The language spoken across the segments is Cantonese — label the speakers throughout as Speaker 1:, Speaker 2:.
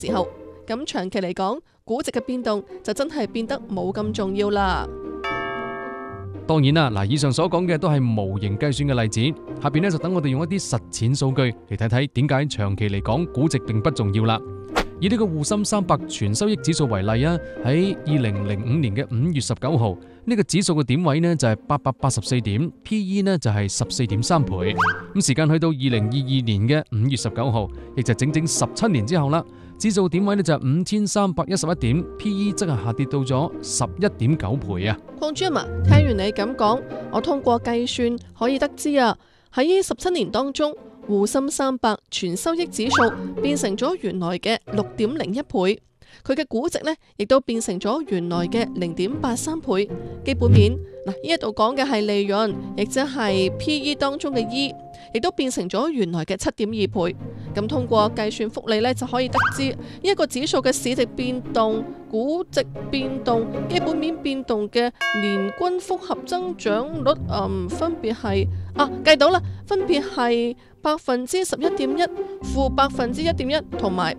Speaker 1: 時候，咁長期嚟講，估值嘅變動就真係變得冇咁重要啦。
Speaker 2: 當然啦，以上所講嘅都係模型計算嘅例子，下邊就等我哋用一啲實踐數據嚟睇睇點解長期嚟講估值並不重要啦。以呢個滬深300全收益指數為例啊，喺2005年嘅5月19號，呢個指數嘅點位呢就係884點 ，PE 呢就係14.3倍。咁時間去到2022年嘅5月19號，亦就整整17年之後啦，指數點位呢就係5311點 ，PE 則係下跌到咗11.9倍啊。
Speaker 1: 鄺主任啊，聽完你咁講，我通過計算可以得知啊，喺17年當中，滬深300全收益指數變成咗原來嘅6.01倍，佢嘅估值呢亦都變成咗原來嘅0.83倍。基本面呢一度講嘅係利潤，亦即係 PE 當中嘅 E， 亦都變成咗原來嘅7.2倍。咁通過計算複利呢，就可以得知一個指數嘅市值變動、估值變動、基本面變動嘅年均複合增長率，分別係計到啦，分別係11.1%、負1.1%同埋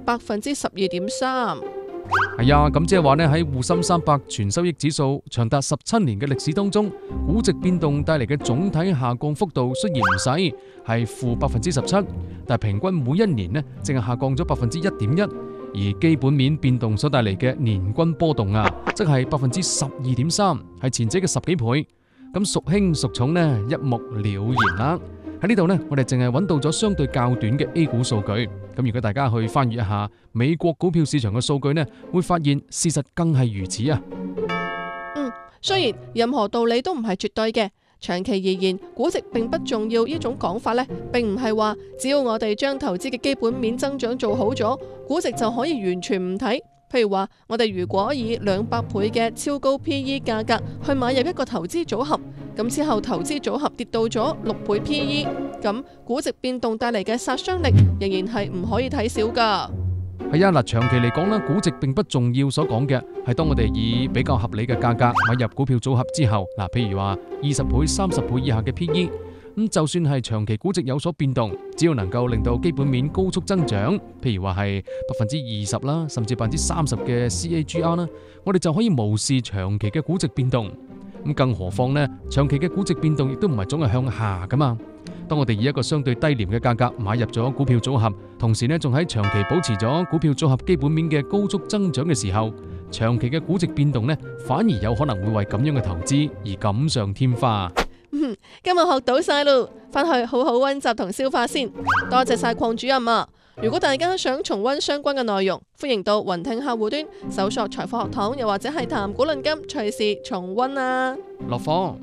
Speaker 1: 12.3%。
Speaker 2: 係啊，咁即係話呢，喺滬深300全收益指數長達17年嘅歷史當中，估值變動帶嚟嘅總體下降幅度雖然唔細，係負17%，但係平均每一年呢，淨係下降咗1.1%，而基本面變動所帶嚟嘅年均波動即係12.3%，係前者嘅10幾倍。咁孰輕孰重呢，一目了然啦。喺呢度呢，我哋淨係揾到咗相對較短嘅 A 股數據。咁如果大家去翻閱一下美國股票市場嘅數據呢，會發現事實更係如此啊。
Speaker 1: 雖然任何道理都唔係絕對嘅，長期而言，估值並不重要呢種講法呢，並唔係話只要我哋將投資嘅基本面增長做好咗，估值就可以完全唔睇。譬如話，我哋如果以200倍嘅超高 PE 價格去買入一個投資組合，咁之後投資組合跌到咗6倍 PE， 咁估值變動帶嚟嘅殺傷力仍然係唔可以睇少噶。
Speaker 2: 係啊，長期嚟講呢，估值並不重要。所講嘅係當我哋以比較合理嘅價格買入股票組合之後，譬如話20倍、30倍以下嘅 PE。咁就算係長期估值有所變動，只要能夠令到基本面高速增長，譬如話係20%啦，甚至30%嘅 CAGR 啦，我哋就可以無視長期嘅估值變動。咁更何況呢，長期嘅估值變動亦都唔係總係向下噶嘛。當我哋以一個相對低廉嘅價格買入咗股票組合，同時呢仲喺長期保持咗股票組合基本面嘅高速增長嘅時候，長期嘅估值變動呢，反而有可能會為咁樣嘅投資而錦上添花。
Speaker 1: 今日學到晒咯，返去好好溫習同消化先。多謝晒鄺主任啊！如果大家想重溫相關嘅內容，歡迎到雲聽客戶端搜索財富學堂，又或者係談股論金，隨時重溫啊！
Speaker 2: 落課，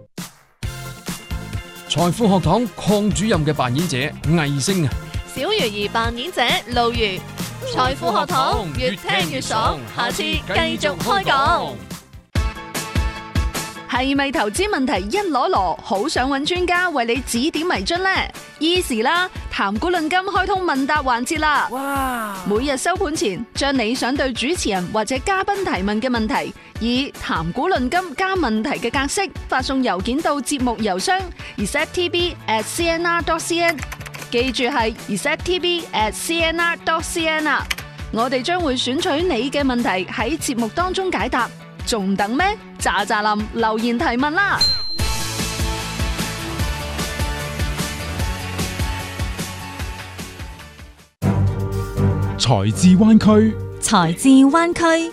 Speaker 2: 財富學堂鄺主任嘅扮演者魏星啊，
Speaker 1: 小魚兒扮演者露如，財富學堂越聽越爽，下次繼續開講。
Speaker 3: 係咪投資問題一籮籮，好想揾專家為你指點迷津呢？Easy 啦，談股論金開通問答環節啦！哇！每日收盤前，將你想對主持人或者嘉賓提問嘅問題，以談股論金加問題嘅格式發送郵件到節目郵箱 receptv@cnr.cn， 記住係 receptv@cnr.cn 啊！我哋將會選取你嘅問題喺節目當中解答。仲等咩？喳喳林留言提問啦！
Speaker 4: 財智灣區，
Speaker 5: 財智灣區。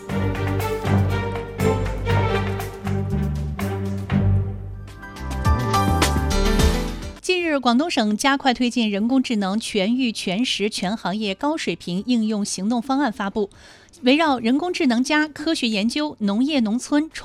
Speaker 5: 近日，廣東省加快推進人工智能全域全時全行業高水平應用行動方案發布。圍繞人工智能加科學研究、農業農村